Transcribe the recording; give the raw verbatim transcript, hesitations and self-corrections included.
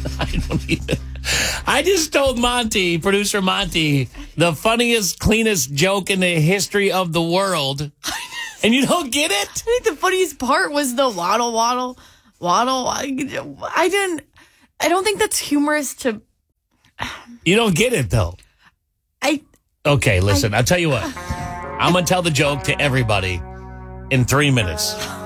I don't even. I just told Monty, producer Monty, the funniest, cleanest joke in the history of the world. And you don't get it? I think the funniest part was the waddle, waddle, waddle. I, I didn't, I don't think that's humorous to. You don't get it, though. I. Okay, listen, I, I'll tell you what. I'm going to tell the joke to everybody in three minutes.